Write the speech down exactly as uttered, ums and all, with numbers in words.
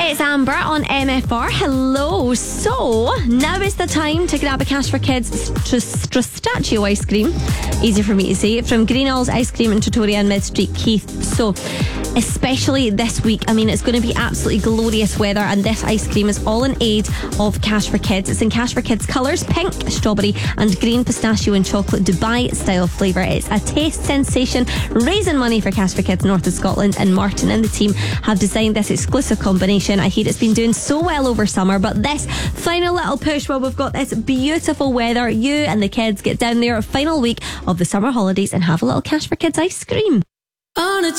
It's Amber on M F R. Hello. So, now is the time to grab a Cash for Kids Strustaccio ice cream. Easy for me to say. From Greenall's Ice Cream in Trattoria and Mid Street, Keith. So, especially this week, I mean, it's going to be absolutely glorious weather, and this ice cream is all in aid of Cash for Kids. It's in Cash for Kids colours: pink, strawberry and green pistachio and chocolate Dubai style flavour. It's a taste sensation, raising money for Cash for Kids North of Scotland, and Martin and the team have designed this exclusive combination. I hear it's been doing so well over summer, but this final little push while we've got this beautiful weather, you and the kids get down there final week of the summer holidays and have a little Cash for Kids ice cream. On a